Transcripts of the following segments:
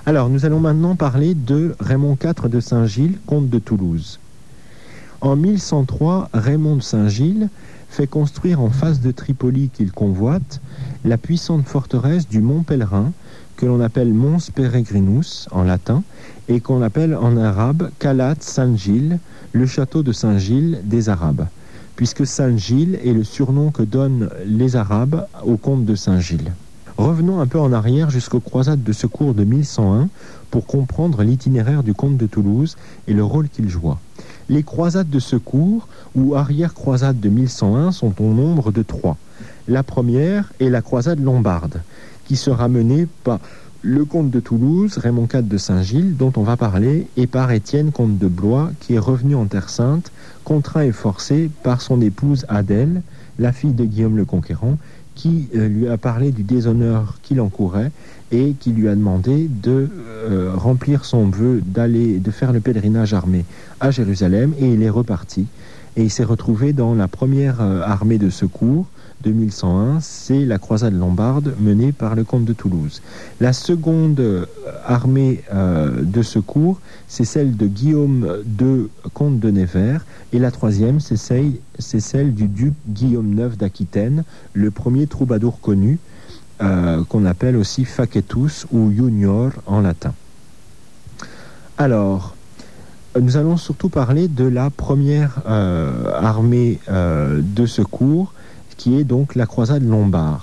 Alors, nous allons maintenant parler de Raymond IV de Saint-Gilles, comte de Toulouse. En 1103, Raymond de Saint-Gilles fait construire en face de Tripoli qu'il convoite la puissante forteresse du Mont Pèlerin, que l'on appelle Mons Peregrinus en latin, et qu'on appelle en arabe Calat Saint-Gilles, le château de Saint-Gilles des Arabes, puisque Saint-Gilles est le surnom que donnent les Arabes au comte de Saint-Gilles. Revenons un peu en arrière jusqu'aux croisades de secours de 1101 pour comprendre l'itinéraire du comte de Toulouse et le rôle qu'il joua. Les croisades de secours ou arrière-croisades de 1101 sont au nombre de 3. La première est la croisade lombarde, qui sera menée par le comte de Toulouse, Raymond IV de Saint-Gilles, dont on va parler, et par Étienne, comte de Blois, qui est revenu en Terre Sainte, contraint et forcé par son épouse Adèle, la fille de Guillaume le Conquérant, qui lui a parlé du déshonneur qu'il encourait et qui lui a demandé de remplir son vœu de faire le pèlerinage armé à Jérusalem, et il est reparti. Et il s'est retrouvé dans la première armée de secours de 1101, c'est la croisade lombarde menée par le comte de Toulouse. La seconde armée de secours, c'est celle de Guillaume II, comte de Nevers, et la troisième, c'est celle du duc Guillaume IX d'Aquitaine, le premier troubadour connu, qu'on appelle aussi Facetus ou Junior en latin. Alors, nous allons surtout parler de la première armée de secours, qui est donc la croisade lombarde.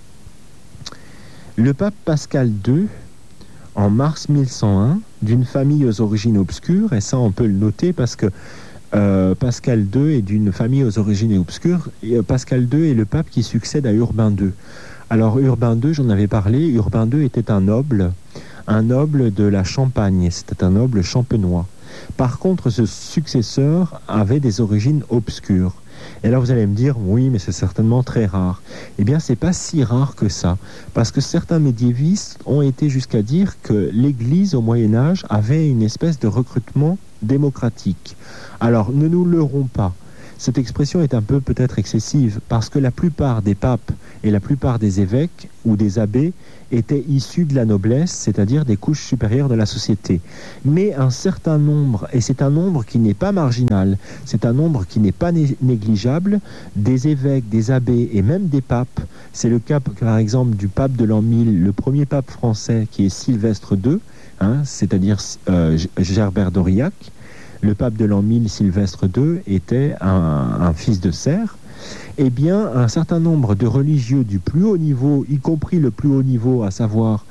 Le pape Pascal II, en mars 1101, d'une famille aux origines obscures, et ça on peut le noter parce que Pascal II est d'une famille aux origines obscures, et Pascal II est le pape qui succède à Urbain II. Alors Urbain II, j'en avais parlé, Urbain II était un noble de la Champagne, c'était un noble champenois. Par contre, ce successeur avait des origines obscures. Et là, vous allez me dire, oui, mais c'est certainement très rare. Eh bien, c'est pas si rare que ça, parce que certains médiévistes ont été jusqu'à dire que l'Église, au Moyen-Âge, avait une espèce de recrutement démocratique. Alors, ne nous leurrons pas. Cette expression est un peu peut-être excessive, parce que la plupart des papes et la plupart des évêques ou des abbés étaient issus de la noblesse, c'est-à-dire des couches supérieures de la société. Mais un certain nombre, et c'est un nombre qui n'est pas marginal, c'est un nombre qui n'est pas négligeable, des évêques, des abbés et même des papes. C'est le cas, par exemple, du pape de l'an 1000, le premier pape français qui est Sylvestre II, c'est-à-dire Gerbert d'Aurillac. Le pape de l'an 1000, Sylvestre II, était un fils de serf. Eh bien, un certain nombre de religieux du plus haut niveau, y compris le plus haut niveau, à savoir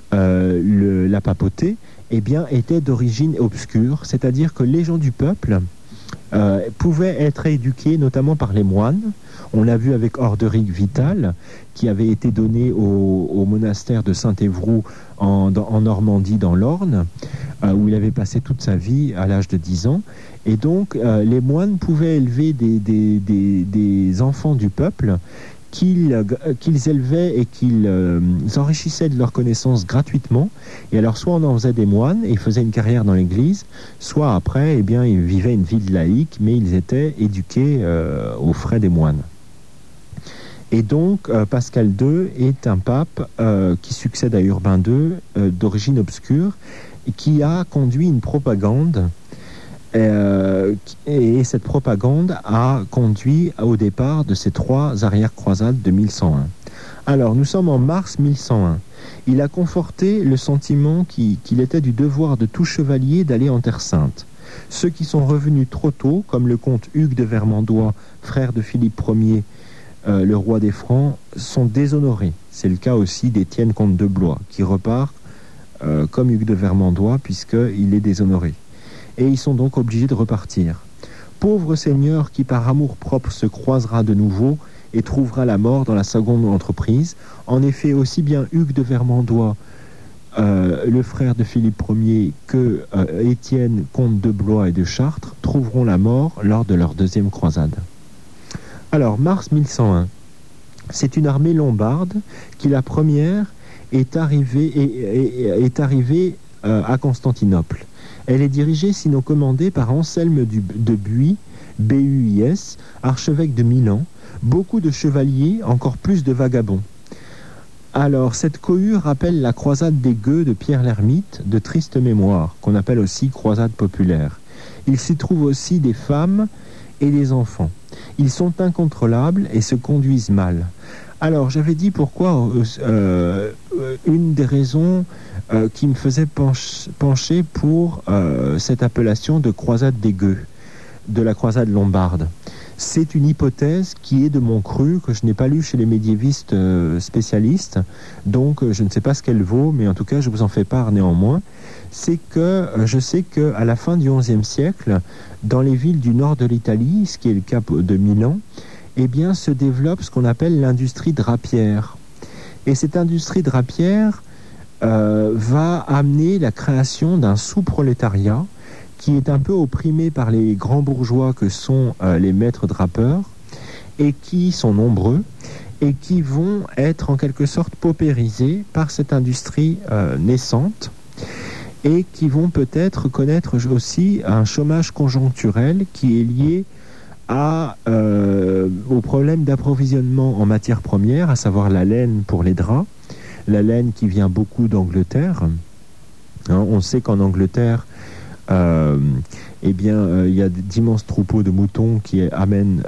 la papauté, eh bien, étaient d'origine obscure, c'est-à-dire que les gens du peuple pouvaient être éduqués notamment par les moines. On l'a vu avec Orderic Vital, qui avait été donné au monastère de Saint-Évroult en Normandie, dans l'Orne, où il avait passé toute sa vie à l'âge de 10 ans. Et donc, les moines pouvaient élever des enfants du peuple qu'ils élevaient et qu'ils enrichissaient de leurs connaissances gratuitement. Et alors, soit on en faisait des moines et ils faisaient une carrière dans l'église, soit après, eh bien, ils vivaient une vie de laïque, mais ils étaient éduqués aux frais des moines. Et donc, Pascal II est un pape qui succède à Urbain II, d'origine obscure, et qui a conduit une propagande. Et cette propagande a conduit au départ de ces 3 arrière-croisades de 1101. Alors, nous sommes en mars 1101. Il a conforté le sentiment qu'il était du devoir de tout chevalier d'aller en Terre Sainte. Ceux qui sont revenus trop tôt, comme le comte Hugues de Vermandois, frère de Philippe Ier, le roi des Francs, sont déshonorés. C'est le cas aussi d'Étienne, comte de Blois, qui repart comme Hugues de Vermandois, puisqu'il est déshonoré. Et ils sont donc obligés de repartir. Pauvre seigneur qui par amour-propre se croisera de nouveau et trouvera la mort dans la seconde entreprise. En effet, aussi bien Hugues de Vermandois, le frère de Philippe Ier, que Étienne, comte de Blois et de Chartres, trouveront la mort lors de leur deuxième croisade. Alors, mars 1101, c'est une armée lombarde qui, la première, est arrivée à Constantinople. Elle est dirigée, sinon commandée, par Anselme de Buis, B-U-I-S, archevêque de Milan, beaucoup de chevaliers, encore plus de vagabonds. Alors, cette cohue rappelle la croisade des gueux de Pierre l'Ermite, de triste mémoire, qu'on appelle aussi croisade populaire. Il s'y trouve aussi des femmes et des enfants. Ils sont incontrôlables et se conduisent mal. Alors, j'avais dit pourquoi une des raisons qui me faisait pencher pour cette appellation de croisade des gueux, de la croisade lombarde. C'est une hypothèse qui est de mon cru, que je n'ai pas lu chez les médiévistes spécialistes, donc je ne sais pas ce qu'elle vaut, mais en tout cas je vous en fais part néanmoins. C'est que je sais qu'à la fin du XIe siècle, dans les villes du nord de l'Italie, ce qui est le cas de Milan, eh bien se développe ce qu'on appelle l'industrie drapière. Et cette industrie drapière va amener la création d'un sous-prolétariat qui est un peu opprimé par les grands bourgeois que sont les maîtres drapeurs, et qui sont nombreux, et qui vont être en quelque sorte paupérisés par cette industrie naissante, et qui vont peut-être connaître aussi un chômage conjoncturel qui est lié au problème d'approvisionnement en matières premières, à savoir la laine pour les draps, la laine qui vient beaucoup d'Angleterre. On sait qu'en Angleterre, il y a d'immenses troupeaux de moutons qui amènent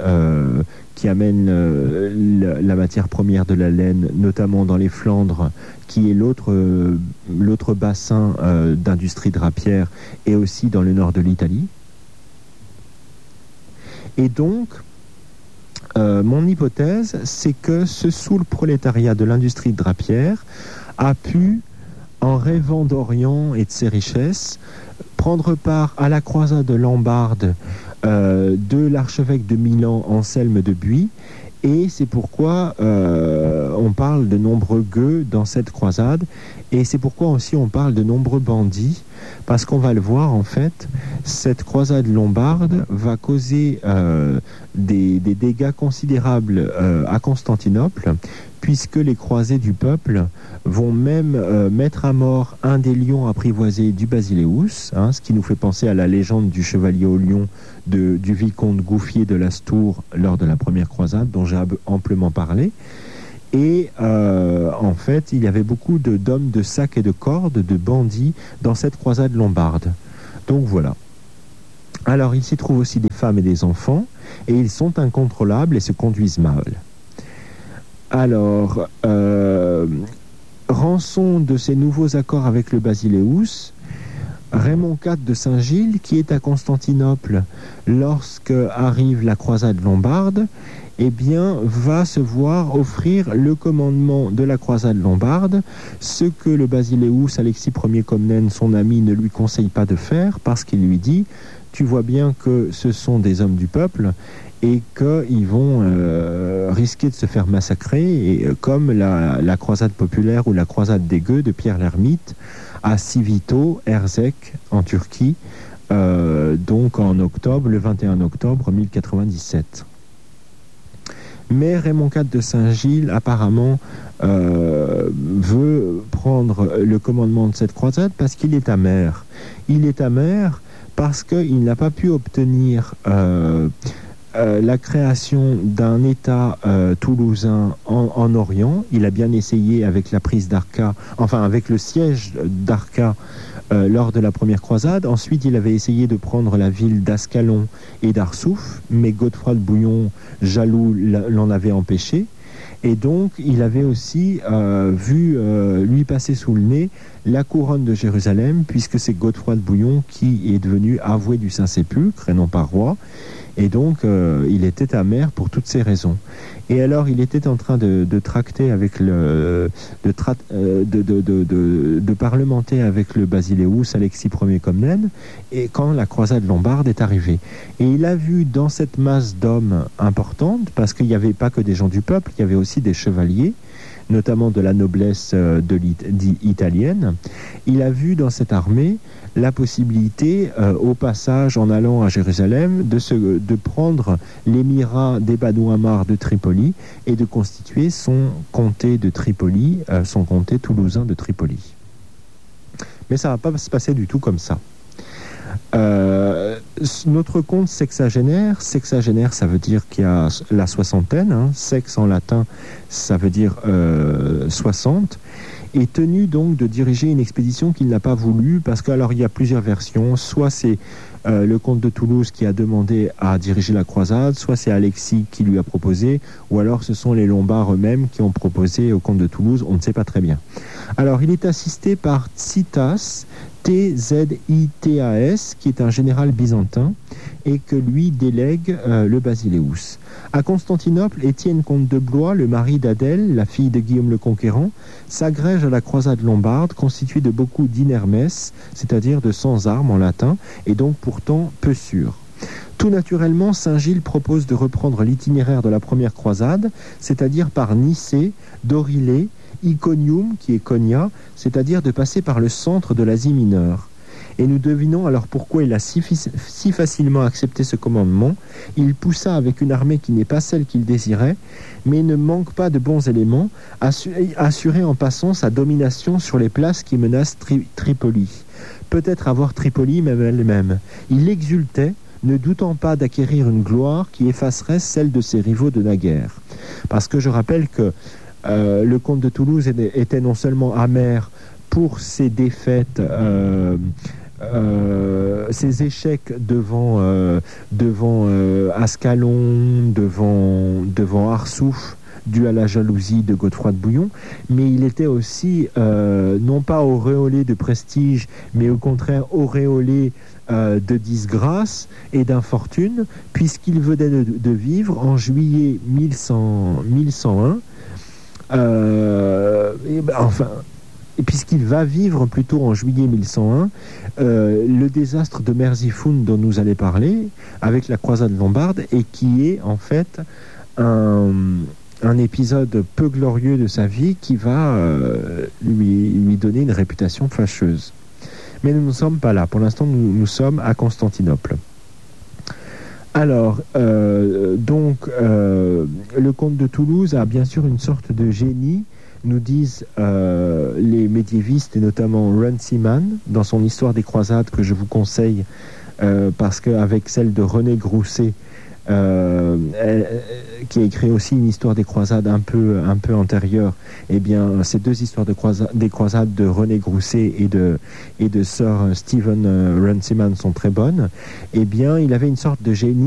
la matière première de la laine, notamment dans les Flandres, qui est l'autre bassin d'industrie drapière, et aussi dans le nord de l'Italie. Et donc, mon hypothèse, c'est que ce sous-prolétariat de l'industrie drapière a pu, en rêvant d'Orient et de ses richesses, prendre part à la croisade lombarde de l'archevêque de Milan, Anselme de Buis, et c'est pourquoi on parle de nombreux gueux dans cette croisade, et c'est pourquoi aussi on parle de nombreux bandits, parce qu'on va le voir en fait, cette croisade lombarde va causer des dégâts considérables à Constantinople, puisque les croisés du peuple vont même mettre à mort un des lions apprivoisés du Basileus, ce qui nous fait penser à la légende du chevalier au lion du vicomte Gouffier de Lastour lors de la première croisade, dont j'ai amplement parlé. Et en fait, il y avait beaucoup d'hommes de sac et de cordes, de bandits, dans cette croisade lombarde. Donc voilà. Alors, il s'y trouve aussi des femmes et des enfants, et ils sont incontrôlables et se conduisent mal. Alors, rançon de ces nouveaux accords avec le Basileus, Raymond IV de Saint-Gilles, qui est à Constantinople lorsque arrive la croisade lombarde, eh bien, va se voir offrir le commandement de la croisade lombarde, ce que le Basileus, Alexis Ier Comnène, son ami, ne lui conseille pas de faire, parce qu'il lui dit « Tu vois bien que ce sont des hommes du peuple, et qu'ils vont risquer de se faire massacrer, et comme la croisade populaire ou la croisade des gueux de Pierre l'Ermite à Civito, Erzek, en Turquie, donc en octobre, le 21 octobre 1097. Mais Raymond IV de Saint-Gilles, apparemment, veut prendre le commandement de cette croisade parce qu'il est amer. Il est amer parce qu'il n'a pas pu obtenir la création d'un État toulousain en Orient. Il a bien essayé avec la prise d'Arca, enfin avec le siège d'Arca lors de la première croisade. Ensuite, il avait essayé de prendre la ville d'Ascalon et d'Arsouf, mais Godefroy de Bouillon, jaloux, l'en avait empêché. Et donc, il avait aussi vu lui passer sous le nez la couronne de Jérusalem, puisque c'est Godefroy de Bouillon qui est devenu avoué du Saint-Sépulcre et non pas roi. Et donc, il était amer pour toutes ces raisons. Et alors, il était en train de tracter avec de parlementer avec le Basileus, Alexis Ier Comnène, et quand la croisade lombarde est arrivée. Et il a vu dans cette masse d'hommes importante, parce qu'il n'y avait pas que des gens du peuple, il y avait aussi des chevaliers, notamment de la noblesse italienne, il a vu dans cette armée la possibilité, au passage en allant à Jérusalem, de prendre l'émirat des Banu Ammar de Tripoli et de constituer son comté de Tripoli, son comté toulousain de Tripoli. Mais ça ne va pas se passer du tout comme ça. notre conte sexagénaire, ça veut dire qu'il y a la soixantaine, hein, sexe en latin, ça veut dire 60, est tenu donc de diriger une expédition qu'il n'a pas voulu, parce qu'alors il y a plusieurs versions, soit c'est le comte de Toulouse qui a demandé à diriger la croisade, soit c'est Alexis qui lui a proposé, ou alors ce sont les Lombards eux-mêmes qui ont proposé au comte de Toulouse, on ne sait pas très bien. Alors il est assisté par Tsitas, Tzitas, qui est un général byzantin et que lui délègue le Basileus. À Constantinople, Étienne comte de Blois, le mari d'Adèle, la fille de Guillaume le Conquérant, s'agrège à la croisade lombarde constituée de beaucoup d'inermes, c'est-à-dire de sans armes en latin, et donc pourtant peu sûrs. Tout naturellement, Saint Gilles propose de reprendre l'itinéraire de la première croisade, c'est-à-dire par Nicée, Dorilée, Iconium, qui est Konya, c'est-à-dire de passer par le centre de l'Asie mineure. Et nous devinons alors pourquoi il a si facilement accepté ce commandement. Il poussa avec une armée qui n'est pas celle qu'il désirait, mais ne manque pas de bons éléments, assurer en passant sa domination sur les places qui menacent Tripoli. Peut-être avoir Tripoli même elle-même. Il exultait, ne doutant pas d'acquérir une gloire qui effacerait celle de ses rivaux de naguère. Parce que je rappelle que le comte de Toulouse était non seulement amer pour ses défaites, ses échecs devant Ascalon, devant Arsouf, dû à la jalousie de Godefroy de Bouillon, mais il était aussi non pas auréolé de prestige, mais au contraire auréolé de disgrâce et d'infortune, puisqu'il venait de vivre en juillet 1101, puisqu'il va vivre plutôt en juillet 1101 le désastre de Merzifoun dont nous allons parler avec la croisade lombarde, et qui est en fait un épisode peu glorieux de sa vie qui va lui donner une réputation fâcheuse. Mais nous ne sommes pas là. Pour l'instant, nous sommes à Constantinople. Alors, le comte de Toulouse a bien sûr une sorte de génie, nous disent les médiévistes, et notamment Runciman, dans son Histoire des croisades, que je vous conseille, parce qu'avec celle de René Grousset, qui a écrit aussi une histoire des croisades un peu antérieure, eh bien, ces deux histoires des croisades de René Grousset et de Sir Stephen Runciman sont très bonnes. Eh bien, il avait une sorte de génie